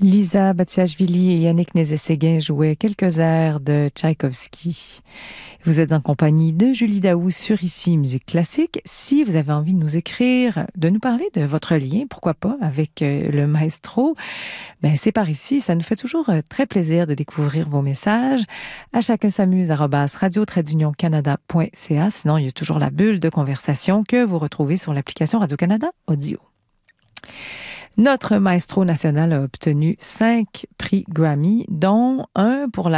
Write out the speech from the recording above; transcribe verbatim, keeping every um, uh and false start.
Lisa Batiashvili et Yannick Nézet-Séguin jouaient quelques airs de Tchaïkovski. Vous êtes en compagnie de Julie Daou sur Ici Musique Classique. Si vous avez envie de nous écrire, de nous parler de votre lien, pourquoi pas, avec euh, le maestro, ben c'est par ici. Ça nous fait toujours euh, très plaisir de découvrir vos messages. À chacun s'amuse, arobase radio trait canada point c a. Sinon, il y a toujours la bulle de conversation que vous retrouvez sur l'application Radio-Canada Audio. Notre maestro national a obtenu cinq prix Grammy, dont un pour la